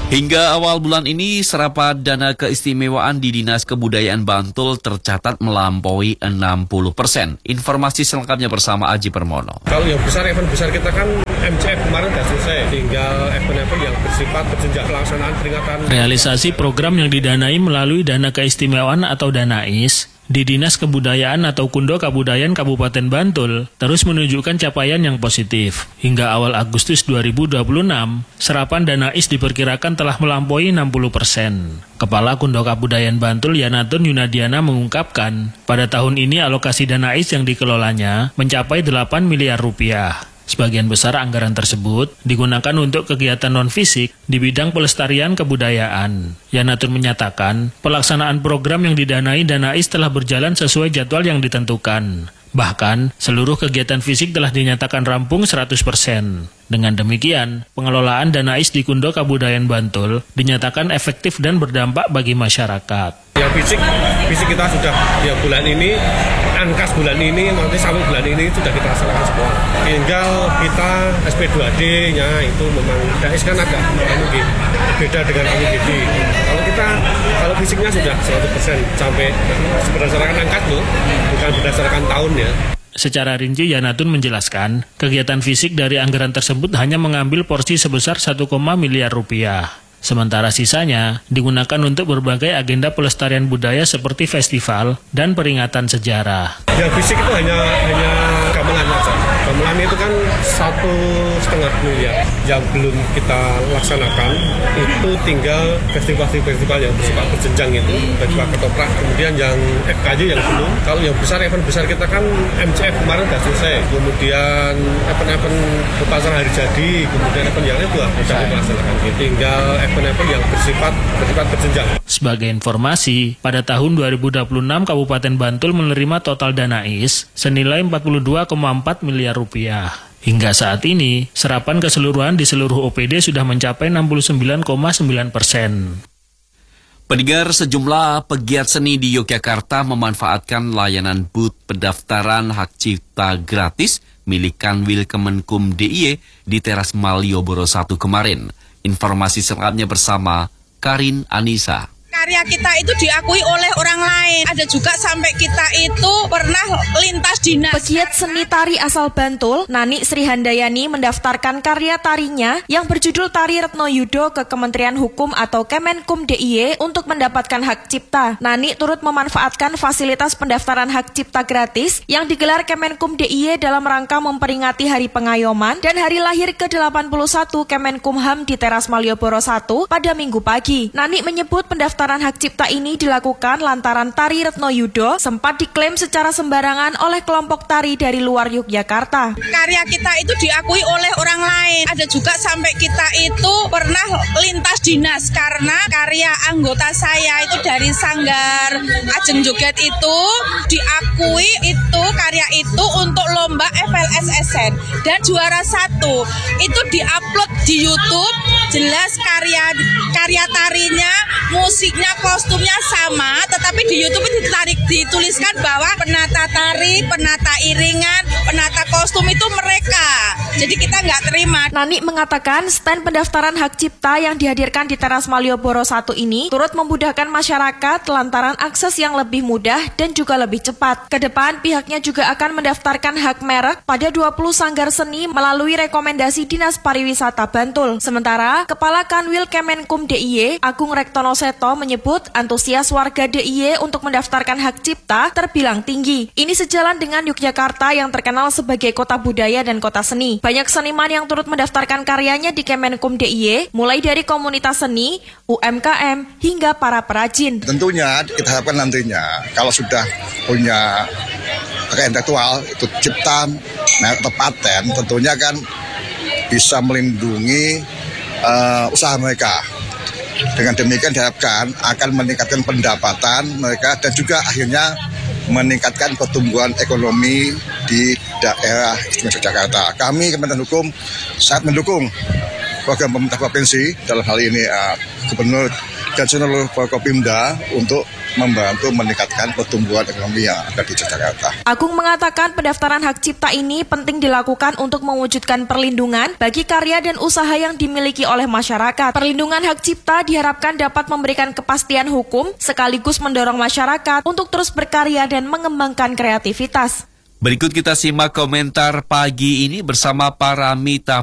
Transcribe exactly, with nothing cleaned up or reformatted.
Hingga awal bulan ini, serapan dana keistimewaan di Dinas Kebudayaan Bantul tercatat melampaui enam puluh persen. Informasi selengkapnya bersama Aji Permono. Kalau yang besar, event besar kita kan M C F kemarin sudah selesai. Tinggal event-event yang bersifat berjenjang pelaksanaan peringatan. Realisasi program yang didanai melalui dana keistimewaan atau Danais di Dinas Kebudayaan atau Kundo Kabudayaan Kabupaten Bantul terus menunjukkan capaian yang positif. Hingga awal Agustus dua ribu dua puluh enam, serapan Danais diperkirakan telah melampaui enam puluh persen. Kepala Kundo Kabudayaan Bantul Yanatun Yunadiana mengungkapkan, pada tahun ini alokasi Danais yang dikelolanya mencapai delapan miliar rupiah. Sebagian besar anggaran tersebut digunakan untuk kegiatan non-fisik di bidang pelestarian kebudayaan. Yanatun menyatakan, pelaksanaan program yang didanai Danais telah berjalan sesuai jadwal yang ditentukan. Bahkan, seluruh kegiatan fisik telah dinyatakan rampung seratus persen. Dengan demikian, pengelolaan Danais di Kundo Kabudayaan Bantul dinyatakan efektif dan berdampak bagi masyarakat. Yang fisik, fisik kita sudah ya bulan ini, angkas bulan ini, nanti sampai bulan ini sudah kita laksanakan semua. Tinggal kita S P dua D-nya itu memang Danais kan agak mungkin beda dengan A P B D. Kalau kita, kalau fisiknya sudah seratus persen sampai berdasarkan angkat loh, bukan berdasarkan tahun ya. Secara rinci, Yanatun menjelaskan, kegiatan fisik dari anggaran tersebut hanya mengambil porsi sebesar satu koma miliar rupiah. Sementara sisanya digunakan untuk berbagai agenda pelestarian budaya seperti festival dan peringatan sejarah. Yang fisik itu hanya hanya gamelan saja. Gamelan itu kan satu setengah miliar yang belum kita laksanakan. Itu tinggal festival-festival yang bersifat berjenjang itu, festival ketoprak. Kemudian yang F K J yang belum. Kalau yang besar, event besar kita kan M C F kemarin sudah selesai. Kemudian event-event Pasar Hari Jadi, kemudian event yang lain juga sudah kita laksanakan. Tinggal event-event yang bersifat bersifat berjenjang. Sebagai informasi, pada tahun dua ribu dua puluh enam Kabupaten Bantul menerima total Danais senilai empat puluh dua koma empat miliar rupiah. Hingga saat ini, serapan keseluruhan di seluruh O P D sudah mencapai enam puluh sembilan koma sembilan persen. Pendengar, sejumlah pegiat seni di Yogyakarta memanfaatkan layanan booth pendaftaran hak cipta gratis milik Kanwil Kemenkum D I Y di Teras Malioboro satu kemarin. Informasi selengkapnya bersama Karin Anissa. Karya kita itu diakui oleh orang lain. Ada juga sampai kita itu pernah lintas dinas. Pegiat seni tari asal Bantul, Nani Sri Handayani mendaftarkan karya tarinya yang berjudul Tari Retno Yudo ke Kementerian Hukum atau Kemenkum D I Y untuk mendapatkan hak cipta. Nani turut memanfaatkan fasilitas pendaftaran hak cipta gratis yang digelar Kemenkum D I Y dalam rangka memperingati Hari Pengayoman dan hari lahir ke delapan puluh satu Kemenkumham di Teras Malioboro satu pada Minggu pagi. Nani menyebut pendaftaran hak cipta ini dilakukan lantaran Tari Retno Yudo sempat diklaim secara sembarangan oleh kelompok tari dari luar Yogyakarta. Karya kita itu diakui oleh orang lain. Ada juga sampai kita itu pernah lintas dinas karena karya anggota saya itu dari Sanggar Ajeng Joget itu diakui itu karya itu untuk lomba F L S S N dan juara satu. Itu diupload di YouTube, jelas karya karya tarinya, musiknya, kostumnya sama, tetapi di YouTube itu ditarik, dituliskan bahwa penata tari, penata iringan, penata kostum itu mereka. Jadi kita nggak terima. Nani mengatakan stand pendaftaran hak cipta yang dihadirkan di Teras Malioboro satu ini turut memudahkan masyarakat lantaran akses yang lebih mudah dan juga lebih cepat. Kedepan pihaknya juga akan mendaftarkan hak merek pada dua puluh sanggar seni melalui rekomendasi Dinas Pariwisata Bantul. Sementara Kepala Kanwil Kemenkum D I Y Agung Rektono Seto menyebut antusias warga D I Y untuk mendaftarkan hak cipta terbilang tinggi. Ini sejalan dengan Yogyakarta yang terkenal sebagai kota budaya dan kota seni. Banyak seniman yang turut mendaftarkan karyanya di Kemenkum D I Y, mulai dari komunitas seni, U M K M, hingga para perajin. Tentunya kita harapkan nantinya kalau sudah punya kekayaan intelektual, itu cipta, merek atau paten, tentunya kan bisa melindungi uh, usaha mereka. Dengan demikian diharapkan akan meningkatkan pendapatan mereka dan juga akhirnya meningkatkan pertumbuhan ekonomi di daerah Istimewa Yogyakarta. Kami Kementerian Hukum sangat mendukung program pemerintah provinsi dalam hal ini uh, Gubernur dan seluruh Forkopimda untuk membantu meningkatkan pertumbuhan ekonomi yang ada di Yogyakarta. Agung mengatakan pendaftaran hak cipta ini penting dilakukan untuk mewujudkan perlindungan bagi karya dan usaha yang dimiliki oleh masyarakat. Perlindungan hak cipta diharapkan dapat memberikan kepastian hukum sekaligus mendorong masyarakat untuk terus berkarya dan mengembangkan kreativitas. Berikut kita simak komentar pagi ini bersama Paramita